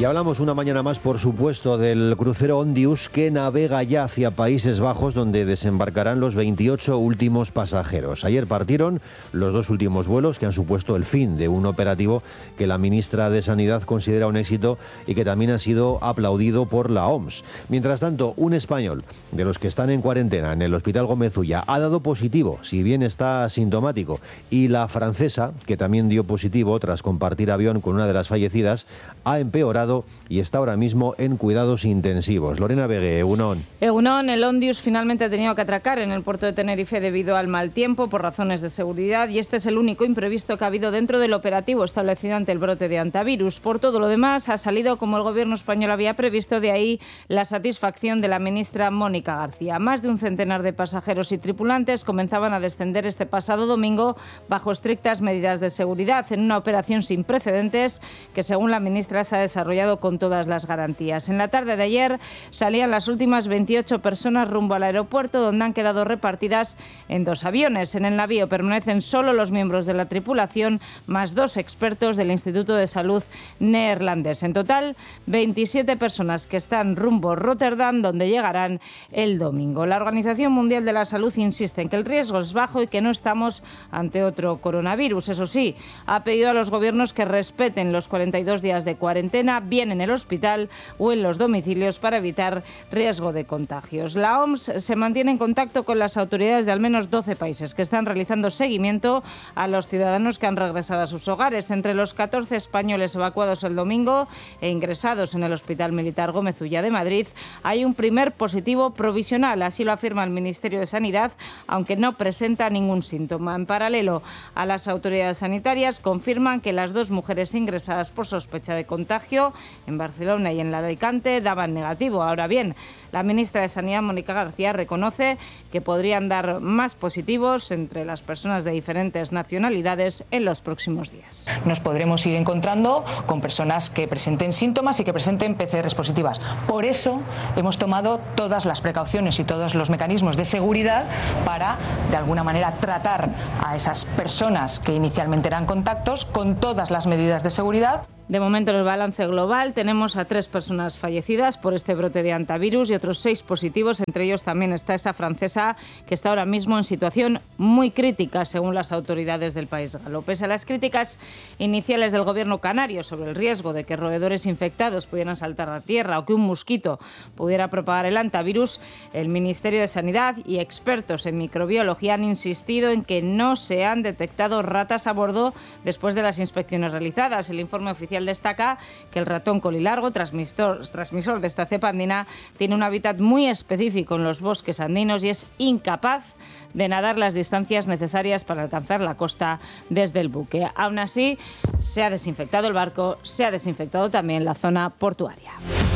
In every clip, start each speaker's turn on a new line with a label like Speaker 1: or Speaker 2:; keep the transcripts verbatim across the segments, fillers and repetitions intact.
Speaker 1: Y hablamos una mañana más, por supuesto, del crucero Ondius, que navega ya hacia Países Bajos, donde desembarcarán los veintiocho últimos pasajeros. Ayer partieron los dos últimos vuelos, que han supuesto el fin de un operativo que la ministra de Sanidad considera un éxito y que también ha sido aplaudido por la O M S. Mientras tanto, un español de los que están en cuarentena en el Hospital Gómez Ulla ha dado positivo, si bien está asintomático, y la francesa, que también dio positivo tras compartir avión con una de las fallecidas, ha empeorado y está ahora mismo en cuidados intensivos. Lorena Vegue, Egunon.
Speaker 2: Egunon, el Ondius finalmente ha tenido que atracar en el puerto de Tenerife debido al mal tiempo por razones de seguridad, y este es el único imprevisto que ha habido dentro del operativo establecido ante el brote de hantavirus. Por todo lo demás, ha salido como el gobierno español había previsto, de ahí la satisfacción de la ministra Mónica García. Más de un centenar de pasajeros y tripulantes comenzaban a descender este pasado domingo bajo estrictas medidas de seguridad en una operación sin precedentes que, según la ministra, se ha desarrollado con todas las garantías. En la tarde de ayer salían las últimas veintiocho personas rumbo al aeropuerto, donde han quedado repartidas en dos aviones. En el navío permanecen solo los miembros de la tripulación, más dos expertos del Instituto de Salud neerlandés. En total, veintisiete personas que están rumbo a Rotterdam, donde llegarán el domingo. La Organización Mundial de la Salud insiste en que el riesgo es bajo y que no estamos ante otro coronavirus. Eso sí, ha pedido a los gobiernos que respeten los cuarenta y dos días de cuarentena, bien en el hospital o en los domicilios, para evitar riesgo de contagios. La O M S se mantiene en contacto con las autoridades de al menos doce países que están realizando seguimiento a los ciudadanos que han regresado a sus hogares. Entre los catorce españoles evacuados el domingo e ingresados en el Hospital Militar Gómez Ulla de Madrid, hay un primer positivo provisional, así lo afirma el Ministerio de Sanidad, aunque no presenta ningún síntoma. En paralelo a las autoridades sanitarias, confirman que las dos mujeres ingresadas por sospecha de contagio en Barcelona y en Alicante daban negativo. Ahora bien, la ministra de Sanidad, Mónica García, reconoce que podrían dar más positivos entre las personas de diferentes nacionalidades en los próximos días.
Speaker 3: Nos podremos ir encontrando con personas que presenten síntomas y que presenten P C Rs positivas. Por eso hemos tomado todas las precauciones y todos los mecanismos de seguridad para, de alguna manera, tratar a esas personas que inicialmente eran contactos con todas las medidas de seguridad.
Speaker 2: De momento, en el balance global tenemos a tres personas fallecidas por este brote de hantavirus y otros seis positivos. Entre ellos también está esa francesa, que está ahora mismo en situación muy crítica, según las autoridades del país galo. Pese a las críticas iniciales del gobierno canario sobre el riesgo de que roedores infectados pudieran saltar a tierra o que un mosquito pudiera propagar el hantavirus, el Ministerio de Sanidad y expertos en microbiología han insistido en que no se han detectado ratas a bordo después de las inspecciones realizadas. El informe oficial destaca que el ratón colilargo, transmisor, transmisor de esta cepa andina, tiene un hábitat muy específico en los bosques andinos y es incapaz de nadar las distancias necesarias para alcanzar la costa desde el buque. Aún así, se ha desinfectado el barco, se ha desinfectado también la zona portuaria.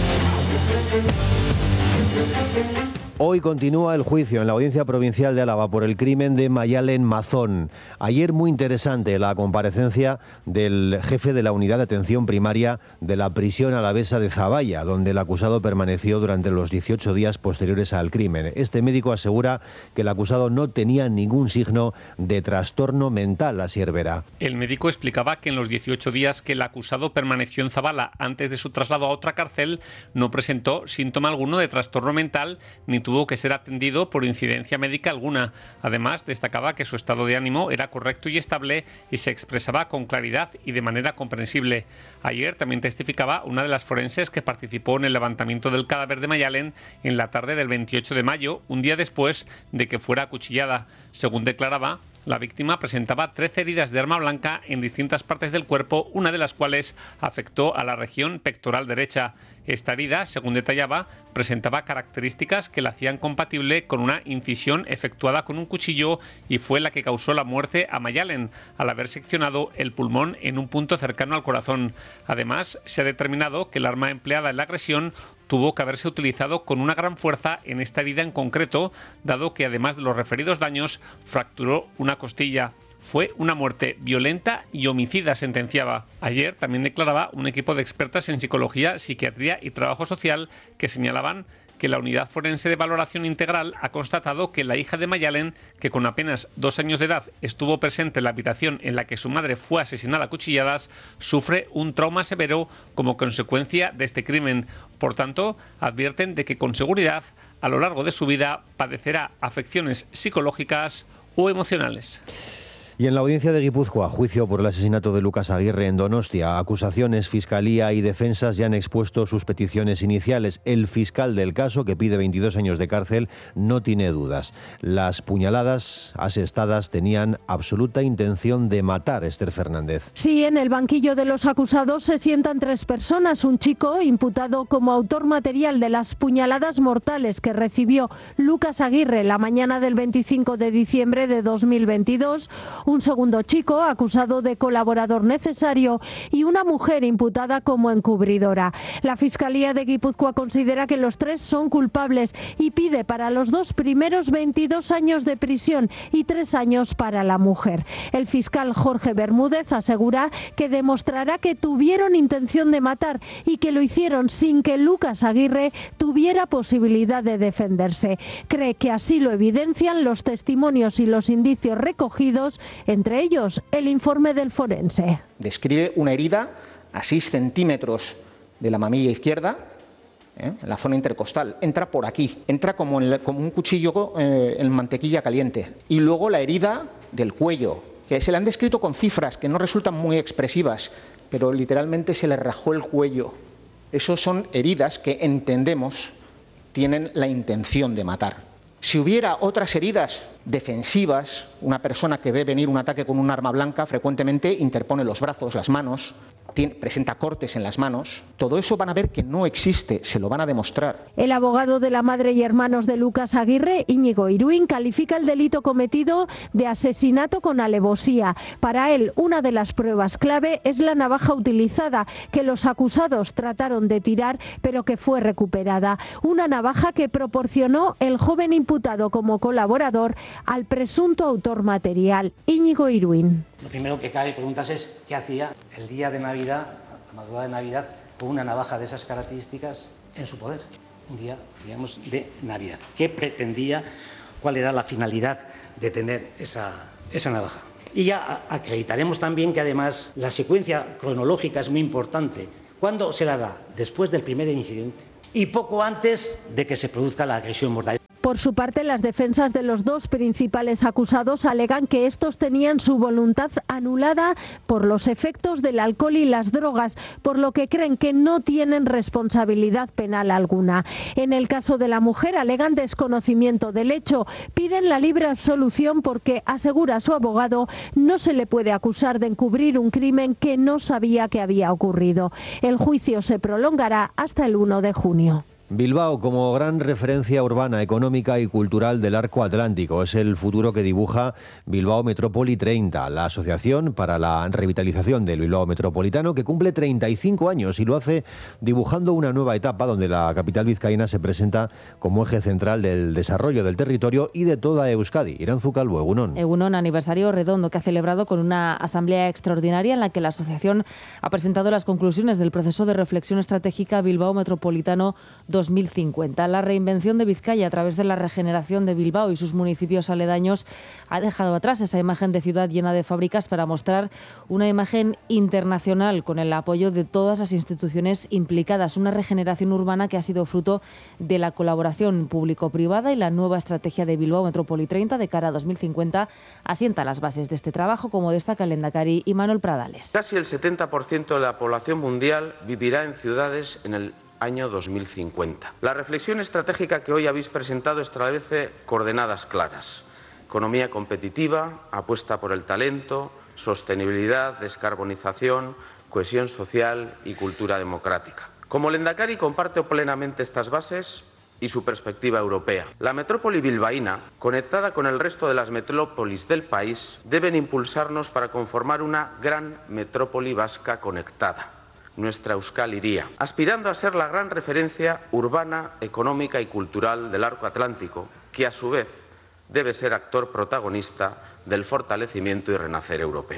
Speaker 1: Hoy continúa el juicio en la Audiencia Provincial de Álava por el crimen de Mayalen Mazón. Ayer muy interesante la comparecencia del jefe de la Unidad de Atención Primaria de la prisión alavesa de Zaballa, donde el acusado permaneció durante los dieciocho días posteriores al crimen. Este médico asegura que el acusado no tenía ningún signo de trastorno mental, así Hervera.
Speaker 4: El médico explicaba que en los dieciocho días que el acusado permaneció en Zaballa antes de su traslado a otra cárcel no presentó síntoma alguno de trastorno mental ni tuvo que ser atendido por incidencia médica alguna. Además, destacaba que su estado de ánimo era correcto y estable y se expresaba con claridad y de manera comprensible. Ayer también testificaba una de las forenses que participó en el levantamiento del cadáver de Mayalen en la tarde del veintiocho de mayo, un día después de que fuera acuchillada. Según declaraba, la víctima presentaba trece heridas de arma blanca en distintas partes del cuerpo, una de las cuales afectó a la región pectoral derecha. Esta herida, según detallaba, presentaba características que la hacían compatible con una incisión efectuada con un cuchillo y fue la que causó la muerte a Mayalen, al haber seccionado el pulmón en un punto cercano al corazón. Además, se ha determinado que el arma empleada en la agresión tuvo que haberse utilizado con una gran fuerza en esta herida en concreto, dado que además de los referidos daños, fracturó una costilla. Fue una muerte violenta y homicida, sentenciaba. Ayer también declaraba un equipo de expertas en psicología, psiquiatría y trabajo social que señalaban que la Unidad Forense de Valoración Integral ha constatado que la hija de Mayalen, que con apenas dos años de edad estuvo presente en la habitación en la que su madre fue asesinada a cuchilladas, sufre un trauma severo como consecuencia de este crimen. Por tanto, advierten de que con seguridad, a lo largo de su vida, padecerá afecciones psicológicas o emocionales.
Speaker 1: Y en la audiencia de Guipúzcoa, juicio por el asesinato de Lucas Aguirre en Donostia. Acusaciones, fiscalía y defensas ya han expuesto sus peticiones iniciales. El fiscal del caso, que pide veintidós años de cárcel, no tiene dudas. Las puñaladas asestadas tenían absoluta intención de matar, Esther Fernández.
Speaker 5: Sí, en el banquillo de los acusados se sientan tres personas. Un chico imputado como autor material de las puñaladas mortales que recibió Lucas Aguirre la mañana del veinticinco de diciembre de dos mil veintidós. Un segundo chico acusado de colaborador necesario y una mujer imputada como encubridora. La Fiscalía de Guipúzcoa considera que los tres son culpables y pide para los dos primeros veintidós años de prisión y tres años para la mujer. El fiscal Jorge Bermúdez asegura que demostrará que tuvieron intención de matar y que lo hicieron sin que Lucas Aguirre tuviera posibilidad de defenderse. Cree que así lo evidencian los testimonios y los indicios recogidos, entre ellos el informe del forense.
Speaker 6: Describe una herida a seis centímetros de la mamilla izquierda, ¿eh? en la zona intercostal. Entra por aquí, entra como, en, como un cuchillo eh, en mantequilla caliente. Y luego la herida del cuello, que se le han descrito con cifras que no resultan muy expresivas, pero literalmente se le rajó el cuello. Esas son heridas que entendemos tienen la intención de matar. Si hubiera otras heridas defensivas, una persona que ve venir un ataque con un arma blanca frecuentemente interpone los brazos, las manos, tiene, presenta cortes en las manos, todo eso van a ver que no existe, se lo van a demostrar.
Speaker 5: El abogado de la madre y hermanos de Lucas Aguirre, Íñigo Iruín, califica el delito cometido de asesinato con alevosía. Para él, una de las pruebas clave es la navaja utilizada, que los acusados trataron de tirar, pero que fue recuperada. Una navaja que proporcionó el joven imputado como colaborador al presunto autor material, Íñigo Iruín.
Speaker 7: Lo primero que cabe preguntarse es qué hacía el día de Navidad, la madrugada de Navidad, con una navaja de esas características en su poder. Un día, digamos, de Navidad. ¿Qué pretendía? ¿Cuál era la finalidad de tener esa, esa navaja? Y ya acreditaremos también que además la secuencia cronológica es muy importante. ¿Cuándo se la da? Después del primer incidente y poco antes de que se produzca la agresión mortal.
Speaker 5: Por su parte, las defensas de los dos principales acusados alegan que estos tenían su voluntad anulada por los efectos del alcohol y las drogas, por lo que creen que no tienen responsabilidad penal alguna. En el caso de la mujer, alegan desconocimiento del hecho. Piden la libre absolución porque, asegura su abogado, no se le puede acusar de encubrir un crimen que no sabía que había ocurrido. El juicio se prolongará hasta el uno de junio.
Speaker 1: Bilbao como gran referencia urbana, económica y cultural del arco atlántico. Es el futuro que dibuja Bilbao Metrópoli treinta, la asociación para la revitalización del Bilbao metropolitano, que cumple treinta y cinco años y lo hace dibujando una nueva etapa donde la capital vizcaína se presenta como eje central del desarrollo del territorio y de toda Euskadi. Iranzu Calvo, Egunon.
Speaker 8: Egunon, aniversario redondo que ha celebrado con una asamblea extraordinaria en la que la asociación ha presentado las conclusiones del proceso de reflexión estratégica Bilbao Metropolitano dos mil cincuenta. La reinvención de Vizcaya a través de la regeneración de Bilbao y sus municipios aledaños ha dejado atrás esa imagen de ciudad llena de fábricas para mostrar una imagen internacional con el apoyo de todas las instituciones implicadas. Una regeneración urbana que ha sido fruto de la colaboración público-privada y la nueva estrategia de Bilbao Metrópoli treinta de cara a dos mil cincuenta asienta las bases de este trabajo, como destaca el Lehendakari Imanol Pradales.
Speaker 9: Casi el setenta por ciento de la población mundial vivirá en ciudades en el año dos mil cincuenta. La reflexión estratégica que hoy habéis presentado establece coordenadas claras: economía competitiva, apuesta por el talento, sostenibilidad, descarbonización, cohesión social y cultura democrática. Como Lehendakari comparto plenamente estas bases y su perspectiva europea. La metrópoli bilbaína, conectada con el resto de las metrópolis del país, deben impulsarnos para conformar una gran metrópoli vasca conectada, nuestra Euskal Hiria, aspirando a ser la gran referencia urbana, económica y cultural del arco atlántico, que a su vez debe ser actor protagonista del fortalecimiento y renacer europeo.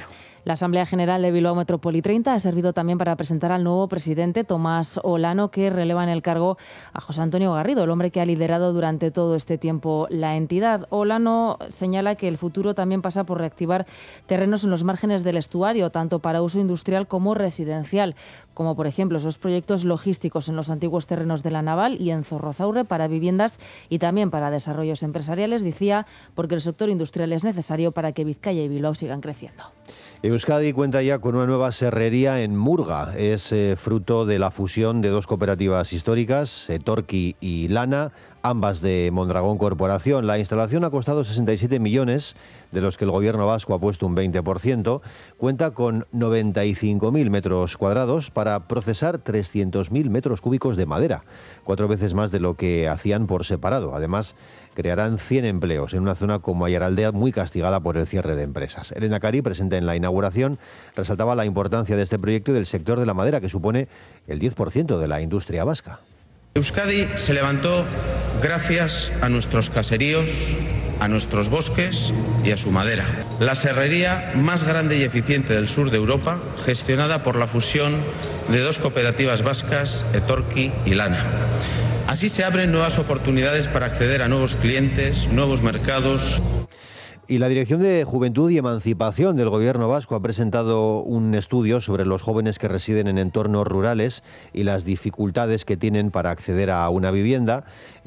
Speaker 8: La Asamblea General de Bilbao Metrópoli treinta ha servido también para presentar al nuevo presidente Tomás Olano, que releva en el cargo a José Antonio Garrido, el hombre que ha liderado durante todo este tiempo la entidad. Olano señala que el futuro también pasa por reactivar terrenos en los márgenes del estuario, tanto para uso industrial como residencial, como por ejemplo esos proyectos logísticos en los antiguos terrenos de la Naval y en Zorrozaurre para viviendas y también para desarrollos empresariales, decía, porque el sector industrial es necesario para que Vizcaya y Bilbao sigan creciendo.
Speaker 1: Euskadi cuenta ya con una nueva serrería en Murga. Es eh, fruto de la fusión de dos cooperativas históricas, Etorki y Lana, ambas de Mondragón Corporación. La instalación ha costado sesenta y siete millones, de los que el gobierno vasco ha puesto un veinte por ciento. Cuenta con noventa y cinco mil metros cuadrados para procesar trescientos mil metros cúbicos de madera, cuatro veces más de lo que hacían por separado. Además, crearán cien empleos en una zona como Ayaraldea, muy castigada por el cierre de empresas. Elena Cari, presente en la inauguración, resaltaba la importancia de este proyecto y del sector de la madera, que supone el diez por ciento de la industria vasca.
Speaker 9: Euskadi se levantó gracias a nuestros caseríos, a nuestros bosques y a su madera. La serrería más grande y eficiente del sur de Europa, gestionada por la fusión de dos cooperativas vascas, Etorki y Lana. Así se abren nuevas oportunidades para acceder a nuevos clientes, nuevos mercados.
Speaker 1: Y la Dirección de Juventud y Emancipación del Gobierno vasco ha presentado un estudio sobre los jóvenes que residen en entornos rurales y las dificultades que tienen para acceder a una vivienda.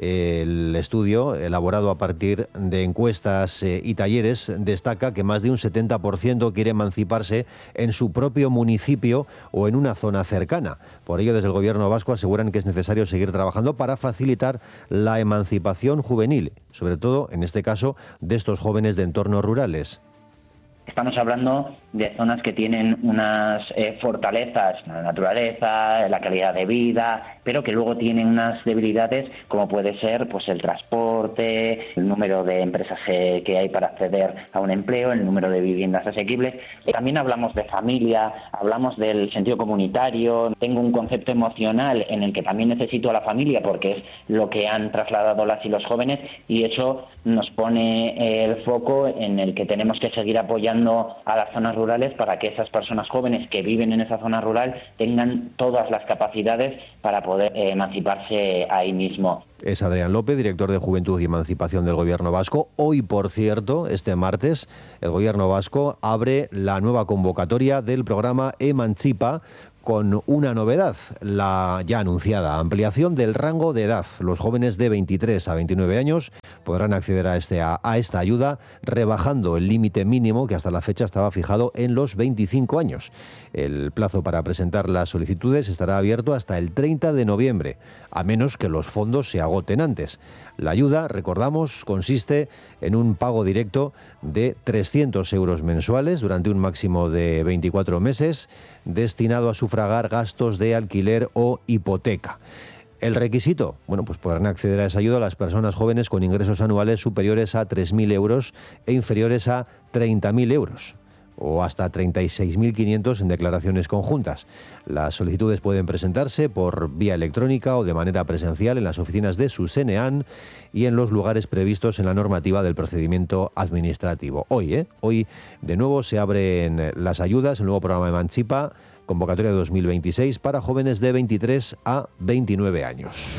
Speaker 1: El estudio, elaborado a partir de encuestas y talleres, destaca que más de un setenta por ciento quiere emanciparse en su propio municipio o en una zona cercana. Por ello, desde el Gobierno vasco aseguran que es necesario seguir trabajando para facilitar la emancipación juvenil, sobre todo, en este caso, de estos jóvenes de entornos rurales.
Speaker 10: Estamos hablando de zonas que tienen unas eh, fortalezas, la naturaleza, la calidad de vida, pero que luego tienen unas debilidades como puede ser pues el transporte, el número de empresas eh, que hay para acceder a un empleo, el número de viviendas asequibles. También hablamos de familia, hablamos del sentido comunitario. Tengo un concepto emocional en el que también necesito a la familia porque es lo que han trasladado las y los jóvenes, y eso nos pone el foco en el que tenemos que seguir apoyando a las zonas rurales para que esas personas jóvenes que viven en esa zona rural tengan todas las capacidades para poder emanciparse ahí mismo.
Speaker 1: Es Adrián López, director de Juventud y Emancipación del Gobierno vasco. Hoy, por cierto, este martes, el Gobierno vasco abre la nueva convocatoria del programa Emancipa, con una novedad, la ya anunciada ampliación del rango de edad. Los jóvenes de veintitrés a veintinueve años podrán acceder a, este, a, a esta ayuda, rebajando el límite mínimo que hasta la fecha estaba fijado en los veinticinco años. El plazo para presentar las solicitudes estará abierto hasta el treinta de noviembre, a menos que los fondos se agoten antes. La ayuda, recordamos, consiste en un pago directo de trescientos euros mensuales durante un máximo de veinticuatro meses, destinado a sufragar gastos de alquiler o hipoteca. El requisito, bueno, pues podrán acceder a esa ayuda las personas jóvenes con ingresos anuales superiores a tres mil euros e inferiores a treinta mil euros, o hasta treinta y seis mil quinientos en declaraciones conjuntas. Las solicitudes pueden presentarse por vía electrónica o de manera presencial en las oficinas de Zuzenean y en los lugares previstos en la normativa del procedimiento administrativo. Hoy, ¿eh? Hoy, de nuevo, se abren las ayudas, el nuevo programa Emancipa, convocatoria de dos mil veintiséis para jóvenes de veintitrés a veintinueve años.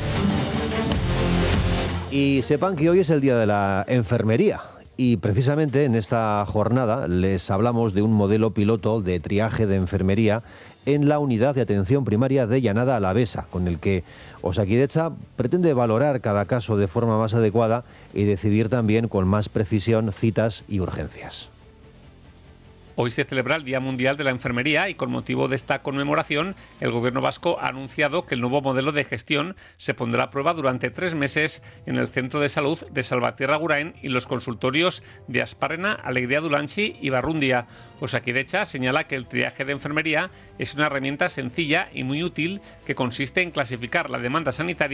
Speaker 1: Y sepan que hoy es el Día de la Enfermería. Y precisamente en esta jornada les hablamos de un modelo piloto de triaje de enfermería en la unidad de atención primaria de Llanada Alavesa, con el que Osakidetza pretende valorar cada caso de forma más adecuada y decidir también con más precisión citas y urgencias.
Speaker 4: Hoy se celebra el Día Mundial de la Enfermería y con motivo de esta conmemoración el Gobierno vasco ha anunciado que el nuevo modelo de gestión se pondrá a prueba durante tres meses en el Centro de Salud de Salvatierra Agurain y los consultorios de Asparrena, Alegría Dulanchi y Barrundia. Osakidetza señala que el triaje de enfermería es una herramienta sencilla y muy útil que consiste en clasificar la demanda sanitaria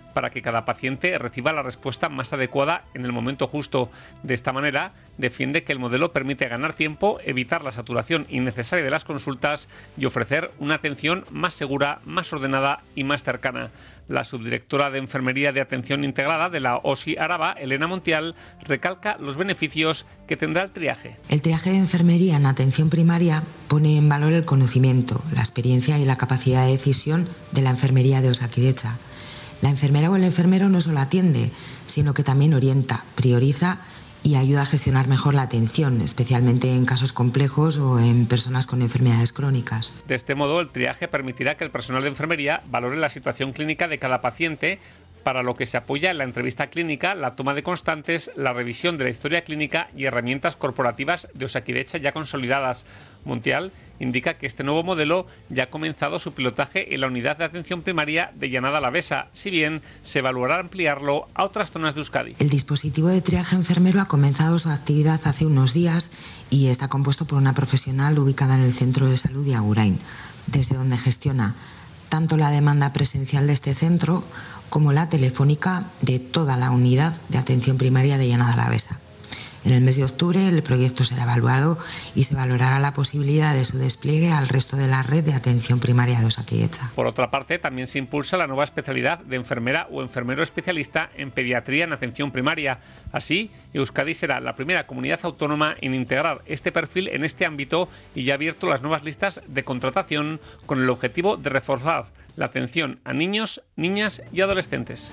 Speaker 4: para que cada paciente reciba la respuesta más adecuada en el momento justo. De esta manera, defiende que el modelo permite ganar tiempo, evitar la saturación innecesaria de las consultas y ofrecer una atención más segura, más ordenada y más cercana. La subdirectora de Enfermería de Atención Integrada de la O S I Araba, Elena Montial, recalca los beneficios que tendrá el triaje.
Speaker 11: El triaje de enfermería en atención primaria pone en valor el conocimiento, la experiencia y la capacidad de decisión de la enfermería de Osakidetza. La enfermera o el enfermero no solo atiende, sino que también orienta, prioriza y ayuda a gestionar mejor la atención, especialmente en casos complejos o en personas con enfermedades crónicas.
Speaker 4: De este modo, el triaje permitirá que el personal de enfermería valore la situación clínica de cada paciente, para lo que se apoya en la entrevista clínica, la toma de constantes, la revisión de la historia clínica y herramientas corporativas de Osakidetza ya consolidadas. Montial indica que este nuevo modelo ya ha comenzado su pilotaje en la unidad de atención primaria de Llanada Alavesa, si bien se evaluará ampliarlo a otras zonas de Euskadi.
Speaker 11: El dispositivo de triaje enfermero ha comenzado su actividad hace unos días y está compuesto por una profesional ubicada en el Centro de Salud de Agurain, desde donde gestiona tanto la demanda presencial de este centro como la telefónica de toda la unidad de atención primaria de Llanada Alavesa. En el mes de octubre el proyecto será evaluado y se valorará la posibilidad de su despliegue al resto de la red de atención primaria de Osakidetza.
Speaker 4: Por otra parte, también se impulsa la nueva especialidad de enfermera o enfermero especialista en pediatría en atención primaria. Así, Euskadi será la primera comunidad autónoma en integrar este perfil en este ámbito y ya ha abierto las nuevas listas de contratación con el objetivo de reforzar la atención a niños, niñas y adolescentes.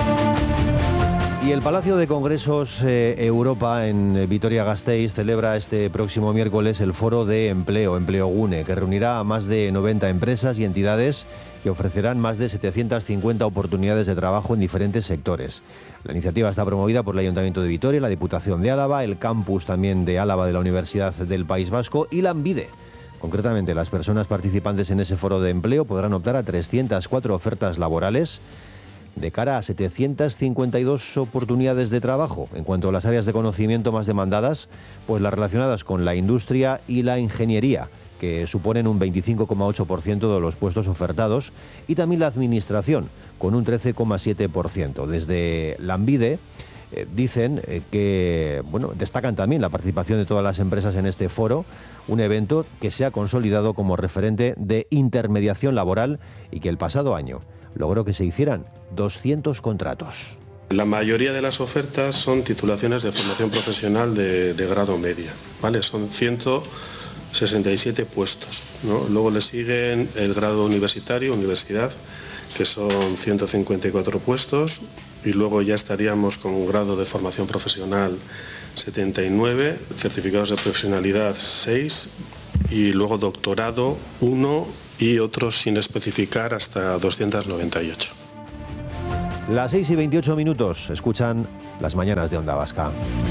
Speaker 1: Y el Palacio de Congresos eh, Europa en Vitoria-Gasteiz celebra este próximo miércoles el Foro de Empleo, Empleogune, que reunirá a más de noventa empresas y entidades que ofrecerán más de setecientas cincuenta oportunidades de trabajo en diferentes sectores. La iniciativa está promovida por el Ayuntamiento de Vitoria, la Diputación de Álava, el campus también de Álava de la Universidad del País Vasco y la Lanbide. Concretamente, las personas participantes en ese foro de empleo podrán optar a trescientas cuatro ofertas laborales de cara a setecientas cincuenta y dos oportunidades de trabajo. En cuanto a las áreas de conocimiento más demandadas, pues las relacionadas con la industria y la ingeniería, que suponen un veinticinco coma ocho por ciento de los puestos ofertados, y también la administración, con un trece coma siete por ciento. Desde Lanbide eh, dicen eh, que, bueno, destacan también la participación de todas las empresas en este foro, un evento que se ha consolidado como referente de intermediación laboral y que el pasado año logró que se hicieran doscientos contratos.
Speaker 12: La mayoría de las ofertas son titulaciones de formación profesional de, de grado media, ¿vale? Son ciento sesenta y siete puestos, ¿no? Luego le siguen el grado universitario, universidad, que son ciento cincuenta y cuatro puestos, y luego ya estaríamos con un grado de formación profesional setenta y nueve, certificados de profesionalidad seis, y luego doctorado uno y otros sin especificar hasta doscientos noventa y ocho.
Speaker 1: Las seis y veintiocho minutos, escuchan las mañanas de Onda Vasca.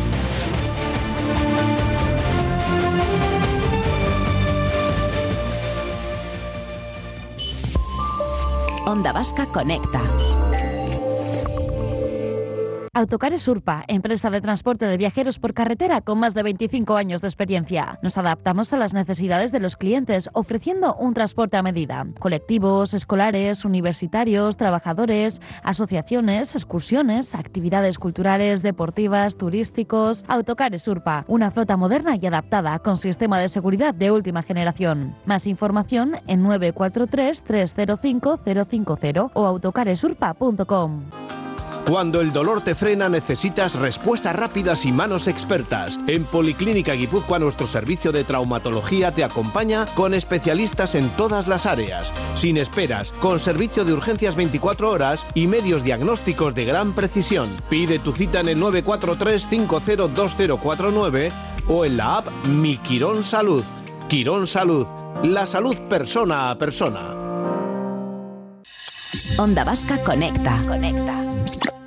Speaker 13: Onda Vasca Conecta. Autocares Urpa, empresa de transporte de viajeros por carretera con más de veinticinco años de experiencia. Nos adaptamos a las necesidades de los clientes, ofreciendo un transporte a medida. Colectivos, escolares, universitarios, trabajadores, asociaciones, excursiones, actividades culturales, deportivas, turísticos. Autocares Urpa, una flota moderna y adaptada con sistema de seguridad de última generación. Más información en nueve cuatro tres, tres cero cinco, cero cinco cero o autocaresurpa punto com.
Speaker 14: Cuando el dolor te frena, necesitas respuestas rápidas y manos expertas. En Policlínica Guipúzcoa, nuestro servicio de traumatología te acompaña con especialistas en todas las áreas, sin esperas, con servicio de urgencias veinticuatro horas y medios diagnósticos de gran precisión. Pide tu cita en el nueve cuatro tres, cinco cero dos cero cuatro nueve o en la app Mi Quirón Salud. Quirón Salud, la salud persona a persona.
Speaker 13: Onda Vasca Conecta. Conecta.